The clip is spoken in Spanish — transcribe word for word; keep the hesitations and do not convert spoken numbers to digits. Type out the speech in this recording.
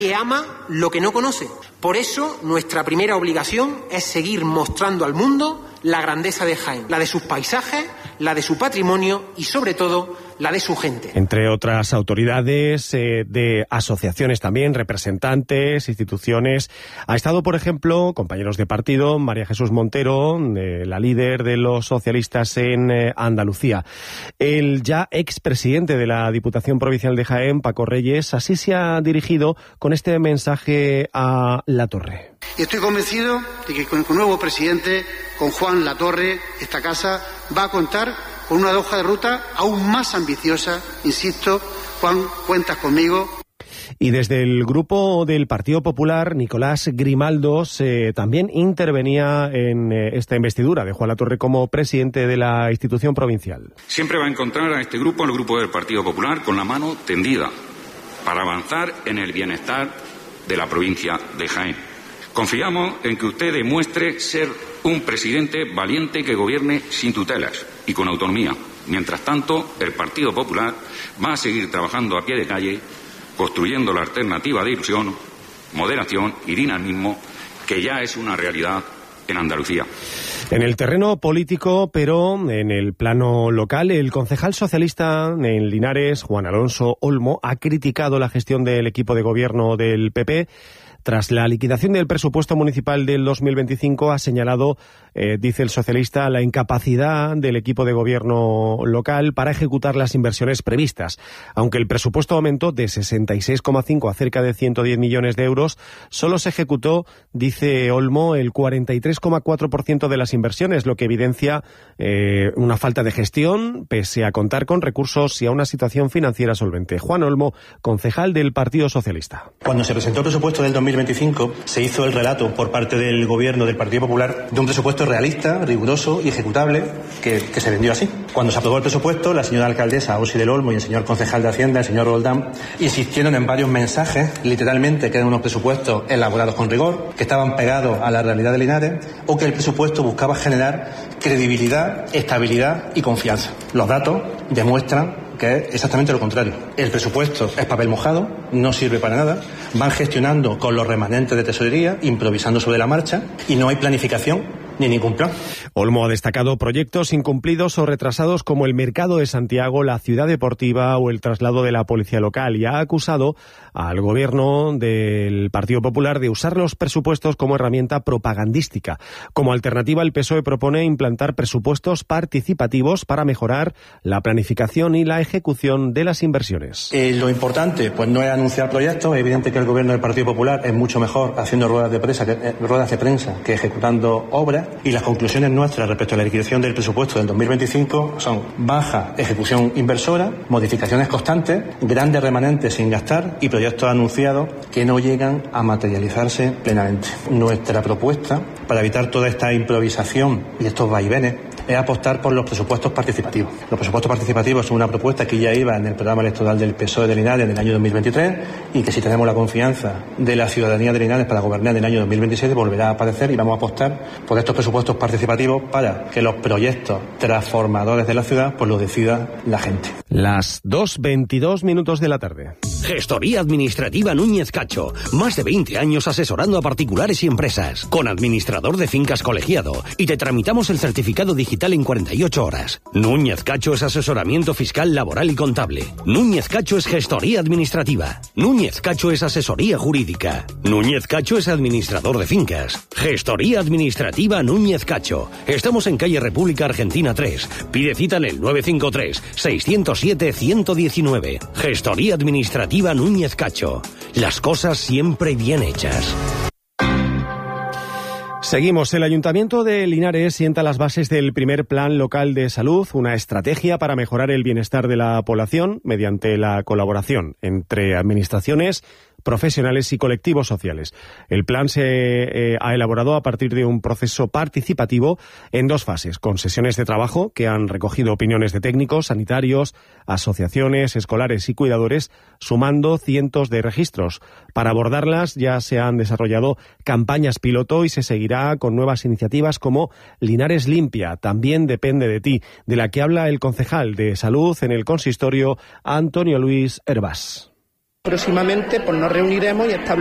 Que ama lo que no conoce. Por eso, nuestra primera obligación es seguir mostrando al mundo la grandeza de Jaén, la de sus paisajes, la de su patrimonio y, sobre todo, la de su gente. Entre otras autoridades eh, de asociaciones también, representantes, instituciones. Ha estado, por ejemplo, compañeros de partido, María Jesús Montero, eh, la líder de los socialistas en eh, Andalucía. El ya expresidente de la Diputación Provincial de Jaén, Paco Reyes, así se ha dirigido con este mensaje a Latorre. Y estoy convencido de que con el nuevo presidente, con Juan Latorre, esta casa va a contar con una hoja de ruta aún más ambiciosa. Insisto, Juan, cuentas conmigo. Y desde el grupo del Partido Popular, Nicolás Grimaldos eh, también intervenía en eh, esta investidura de Juan Latorre como presidente de la institución provincial. Siempre va a encontrar a este grupo, el grupo del Partido Popular, con la mano tendida para avanzar en el bienestar de la provincia de Jaén. Confiamos en que usted demuestre ser un presidente valiente que gobierne sin tutelas y con autonomía. Mientras tanto, el Partido Popular va a seguir trabajando a pie de calle, construyendo la alternativa de ilusión, moderación y dinamismo que ya es una realidad en Andalucía. En el terreno político, pero en el plano local, el concejal socialista en Linares, Juan Alonso Olmo, ha criticado la gestión del equipo de gobierno del P P. Tras la liquidación del presupuesto municipal del dos mil veinticinco, ha señalado, eh, dice el socialista, la incapacidad del equipo de gobierno local para ejecutar las inversiones previstas. Aunque el presupuesto aumentó de sesenta y seis coma cinco a cerca de ciento diez millones de euros, solo se ejecutó, dice Olmo, el cuarenta y tres coma cuatro por ciento de las inversiones, lo que evidencia eh, una falta de gestión, pese a contar con recursos y a una situación financiera solvente. Juan Olmo, concejal del Partido Socialista. Cuando se presentó el presupuesto del dos mil veinticinco, se hizo el relato por parte del gobierno del Partido Popular de un presupuesto realista, riguroso y ejecutable que, que se vendió así. Cuando se aprobó el presupuesto, la señora alcaldesa Osi del Olmo y el señor concejal de Hacienda, el señor Roldán, insistieron en varios mensajes, literalmente, que eran unos presupuestos elaborados con rigor, que estaban pegados a la realidad de Linares, o que el presupuesto buscaba generar credibilidad, estabilidad y confianza. Los datos demuestran que es exactamente lo contrario. El presupuesto es papel mojado, no sirve para nada, van gestionando con los remanentes de tesorería, improvisando sobre la marcha, y no hay planificación ni ningún plan. Olmo ha destacado proyectos incumplidos o retrasados como el Mercado de Santiago, la Ciudad Deportiva o el traslado de la policía local, y ha acusado al gobierno del Partido Popular de usar los presupuestos como herramienta propagandística. Como alternativa, el P S O E propone implantar presupuestos participativos para mejorar la planificación y la ejecución de las inversiones. Eh, lo importante, pues no es anunciar proyectos. Es evidente que el gobierno del Partido Popular es mucho mejor haciendo ruedas de prensa que, eh, ruedas de prensa que ejecutando obras. Y las conclusiones nuestras respecto a la liquidación del presupuesto del dos mil veinticinco son baja ejecución inversora, modificaciones constantes, grandes remanentes sin gastar y proyectos anunciados que no llegan a materializarse plenamente. Nuestra propuesta para evitar toda esta improvisación y estos vaivenes es apostar por los presupuestos participativos. Los presupuestos participativos son una propuesta que ya iba en el programa electoral del P S O E de Linares en el año dos mil veintitrés y que, si tenemos la confianza de la ciudadanía de Linares para gobernar en el año dos mil veintisiete, volverá a aparecer, y vamos a apostar por estos presupuestos participativos para que los proyectos transformadores de la ciudad pues lo decida la gente. Las dos veintidós minutos de la tarde. Gestoría Administrativa Núñez Cacho. Más de veinte años asesorando a particulares y empresas. Con administrador de fincas colegiado. Y te tramitamos el certificado digital en cuarenta y ocho horas. Núñez Cacho es asesoramiento fiscal, laboral y contable. Núñez Cacho es gestoría administrativa. Núñez Cacho es asesoría jurídica. Núñez Cacho es administrador de fincas. Gestoría Administrativa Núñez Cacho. Estamos en calle República Argentina tres. Pide cita en el nueve cinco tres, seis cero siete, uno uno uno. Gestoría Administrativa Núñez Cacho. Las cosas siempre bien hechas. Seguimos. El Ayuntamiento de Linares sienta las bases del primer Plan Local de Salud, una estrategia para mejorar el bienestar de la población mediante la colaboración entre administraciones, profesionales y colectivos sociales. El plan se eh, ha elaborado a partir de un proceso participativo en dos fases, con sesiones de trabajo que han recogido opiniones de técnicos, sanitarios, asociaciones, escolares y cuidadores, sumando cientos de registros. Para abordarlas ya se han desarrollado campañas piloto y se seguirá con nuevas iniciativas como Linares Limpia, también depende de ti, de la que habla el concejal de Salud en el consistorio, Antonio Luis Hervás. Próximamente pues nos reuniremos y estableceremos